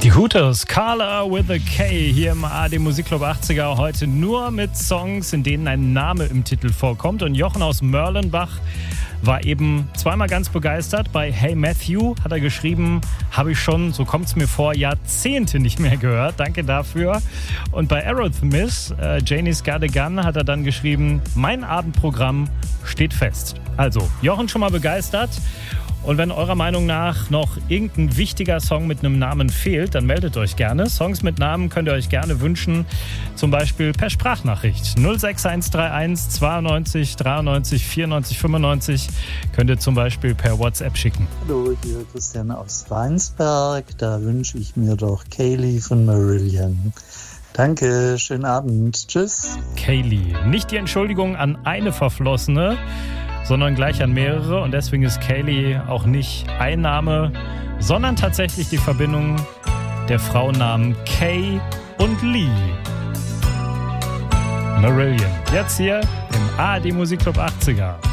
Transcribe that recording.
Die Hooters, Carla with a K, hier im ARD Musikclub 80er, heute nur mit Songs, in denen ein Name im Titel vorkommt. Und Jochen aus Mörlenbach war eben zweimal ganz begeistert. Bei Hey Matthew hat er geschrieben, habe ich schon, so kommt es mir vor, Jahrzehnte nicht mehr gehört. Danke dafür. Und bei Aerosmith, Janie's Got a Gun, hat er dann geschrieben, mein Abendprogramm steht fest. Also, Jochen schon mal begeistert. Und wenn eurer Meinung nach noch irgendein wichtiger Song mit einem Namen fehlt, dann meldet euch gerne. Songs mit Namen könnt ihr euch gerne wünschen, zum Beispiel per Sprachnachricht. 06131 92 93 94 95 könnt ihr zum Beispiel per WhatsApp schicken. Hallo, hier Christian aus Weinsberg. Da wünsche ich mir doch Kaylee von Marillion. Danke, schönen Abend. Tschüss. Kaylee. Nicht die Entschuldigung an eine Verflossene, sondern gleich an mehrere. Und deswegen ist Kaylee auch nicht ein Name, sondern tatsächlich die Verbindung der Frauennamen Kay und Lee. Marillion. Jetzt hier im ARD Musikclub 80er.